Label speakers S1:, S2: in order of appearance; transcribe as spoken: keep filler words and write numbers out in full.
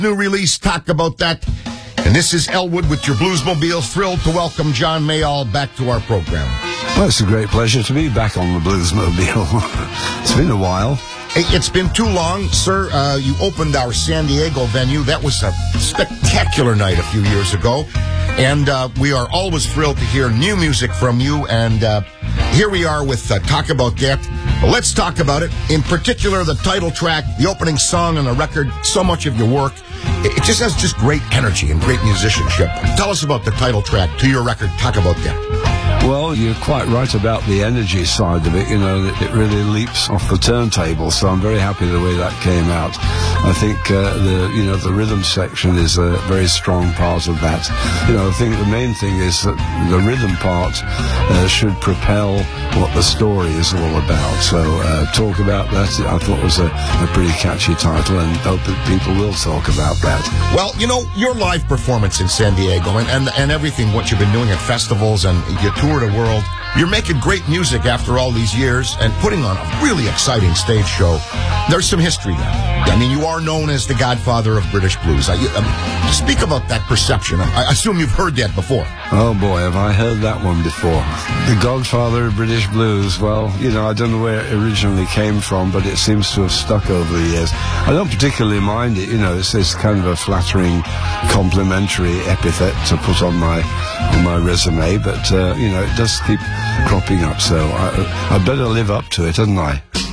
S1: new release, Talk About That. And this is Elwood with your Bluesmobile. Thrilled to welcome John Mayall back to our program.
S2: Well, it's a great pleasure to be back on the Bluesmobile. It's been a while.
S1: It's been too long, sir. Uh, you opened our San Diego venue. That was a spectacular night a few years ago. And uh, we are always thrilled to hear new music from you. And uh, here we are with uh, Talk About That. Well, let's talk about it. In particular, the title track, the opening song on the record, so much of your work. It just has just great energy and great musicianship. Tell us about the title track to your record, Talk About That.
S2: Well, you're quite right about the energy side of it. You know, it really leaps off the turntable, so I'm very happy the way that came out. I think uh, the you know the rhythm section is a very strong part of that. You know, I think the main thing is that the rhythm part uh, should propel what the story is all about. So uh, Talk About That, I thought was a, a pretty catchy title, and hope that people will talk about that.
S1: Well, you know, your live performance in San Diego and, and, and everything, what you've been doing at festivals and your tour the world, you're making great music after all these years and putting on a really exciting stage show. There's some history there. I mean, you are known as the godfather of British blues. I, um, speak about that perception. I, I assume you've heard that before.
S2: Oh boy, have I heard that one before. The godfather of British blues, well, you know, I don't know where it originally came from, but it seems to have stuck over the years. I don't particularly mind it, you know, it's this kind of a flattering, complimentary epithet to put on my on my resume, but, uh, you know, it does keep cropping up, so I, I'd better live up to it, hadn't I?